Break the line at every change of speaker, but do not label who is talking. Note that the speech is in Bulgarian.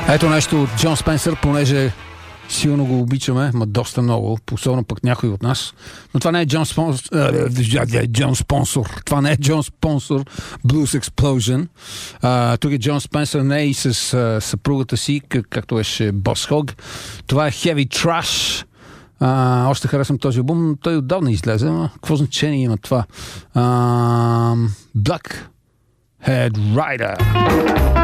Ето нещо от Джон Спенсър, понеже силно го обичаме, ма доста много, особено пък някой от нас. Но това не е Джон Спонсор. Това не е Джон Спонсор, Blues Explosion. Тук е Джон Спенсър, не и с съпругата си, както беше Boss Hog. Това е Heavy Trash. Още харесвам този албум, той отдавна излезе, но какво значение има това? Black Head Rider.